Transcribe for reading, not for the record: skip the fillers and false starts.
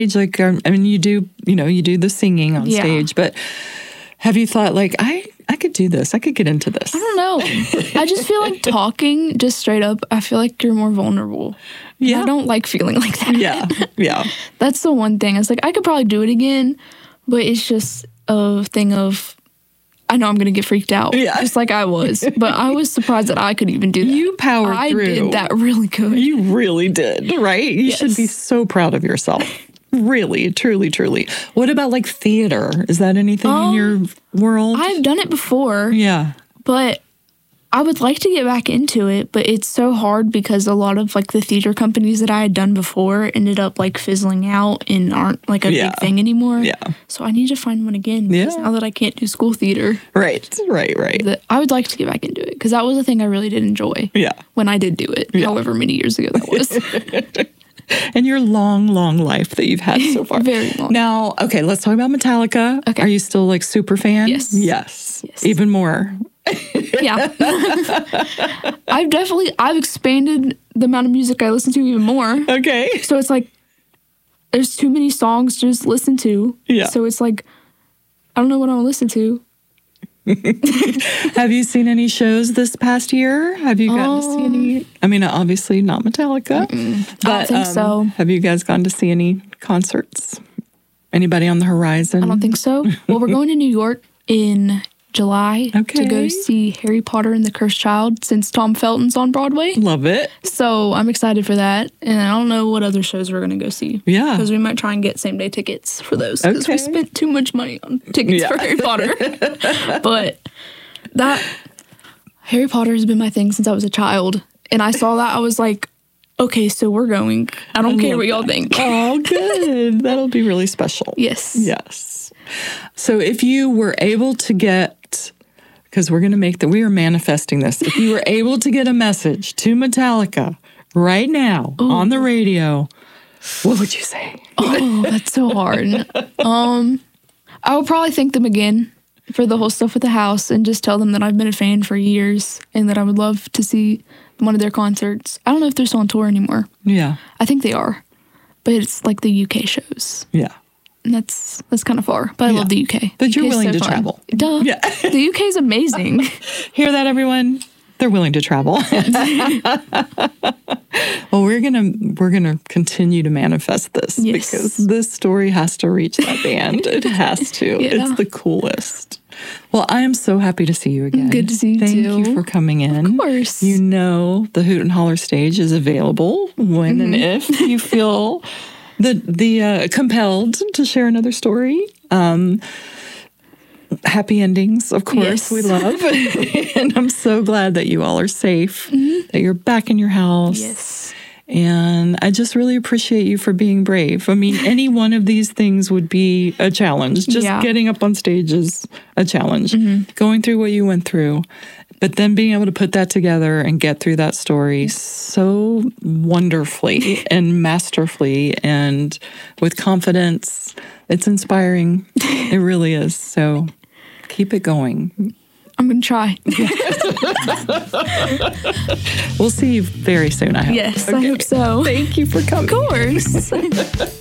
Like, I mean, you do the singing on stage, but have you thought like, I could do this. I could get into this. I don't know. I just feel like talking just straight up, I feel like you're more vulnerable. Yeah. I don't like feeling like that. Yeah. Yeah. That's the one thing. It's like, I could probably do it again, but it's just a thing of, I know I'm going to get freaked out. Yeah. Just like I was. But I was surprised that I could even do that. You powered through. I did that really good. You really did, right? You should be so proud of yourself. Really, truly, truly. What about like theater? Is that anything in your world? I've done it before. Yeah. But I would like to get back into it, but it's so hard because a lot of like the theater companies that I had done before ended up like fizzling out and aren't like a big thing anymore. Yeah. So I need to find one again because now that I can't do school theater. Right. I would like to get back into it because that was a thing I really did enjoy. Yeah. When I did do it, however many years ago that was. And your long, long life that you've had so far. Very long. Now, okay, let's talk about Metallica. Okay. Are you still like super fan? Yes. Even more. Yeah. I've expanded the amount of music I listen to even more. Okay. So it's like, there's too many songs to just listen to. Yeah. So it's like, I don't know what I want to listen to. Have you seen any shows this past year? Have you gotten to see any? I mean, obviously not Metallica. But, I don't think so. Have you guys gone to see any concerts? Anybody on the horizon? I don't think so. Well, we're going to New York in July to go see Harry Potter and the Cursed Child since Tom Felton's on Broadway. Love it. So I'm excited for that. And I don't know what other shows we're going to go see. Yeah. Because we might try and get same-day tickets for those. Because we spent too much money on tickets for Harry Potter. But that Harry Potter has been my thing since I was a child. And I saw that, I was like, okay, so we're going. I don't care what y'all think. Oh, good. That'll be really special. Yes. Yes. So if you were able to get, because we are manifesting this, if you were able to get a message to Metallica right now on the radio, what would you say? Oh, that's so hard. I would probably thank them again for the whole stuff with the house and just tell them that I've been a fan for years and that I would love to see one of their concerts. I don't know if they're still on tour anymore. Yeah. I think they are. But it's like the UK shows. Yeah. And that's kind of far. But I love the UK. But you're willing to travel. Duh. Yeah. The UK is amazing. Hear that, everyone? They're willing to travel. Well, we're gonna continue to manifest this because this story has to reach that band. It has to. It's the coolest. Well, I am so happy to see you again. Good to see you Thank too. you for coming in. Of course. You know the Hoot and Holler stage is available when and if you feel the compelled to share another story. Happy endings, of course, we love. And I'm so glad that you all are safe, that you're back in your house. Yes. And I just really appreciate you for being brave. I mean, any one of these things would be a challenge. Just getting up on stage is a challenge. Going through what you went through. But then being able to put that together and get through that story so wonderfully and masterfully and with confidence, it's inspiring. It really is. So keep it going. I'm going to try. We'll see you very soon, I hope. Yes, I hope so. Thank you for coming. Of course.